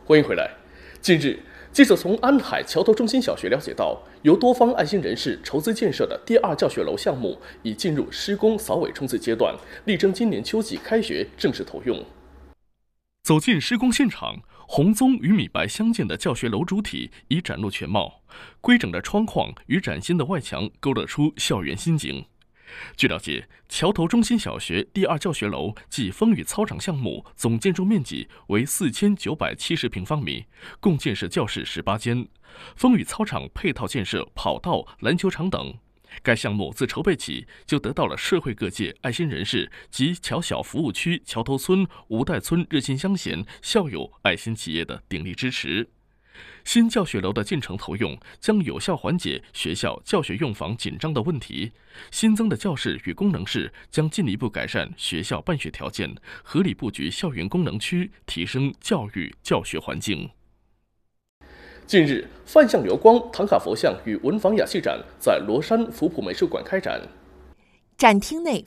欢迎回来。近日，记者从安海桥头中心小学了解到，由多方爱心人士筹资建设的第二教学楼项目已进入施工扫尾冲刺阶段，力争今年秋季开学正式投用。走进施工现场，红棕与米白相间的教学楼主体已展露全貌，规整的窗框与崭新的外墙勾勒出校园新景。据了解，桥头中心小学第二教学楼暨风雨操场项目总建筑面积为4970平方米，共建设教室18间，风雨操场配套建设跑道、篮球场等。该项目自筹备起就得到了社会各界爱心人士及桥小服务区桥头村、吴代村热心乡贤、校友、爱心企业的鼎力支持。新教学楼的进程投用将有效缓解学校教学用房紧张的问题，新增的教室与功能室将进一步改善学校办学条件，合理布局校园功能区，提升教育教学环境。近日，范相流光唐卡佛像与文房雅器展在罗山福普美术馆开展。 展厅内